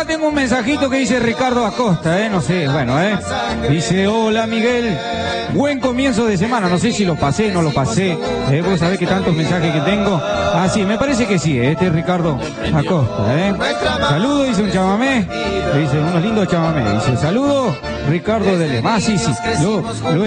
acá tengo un mensajito que dice Ricardo Acosta, no sé, bueno, dice, hola Miguel, buen comienzo de semana, no sé si lo pasé, no lo pasé, vos sabés que tantos mensajes que tengo, sí, me parece que sí, este es Ricardo Acosta, saludo, dice un chamamé, dice unos lindos chamamé, dice, saludo, Ricardo de Lema, sí, lo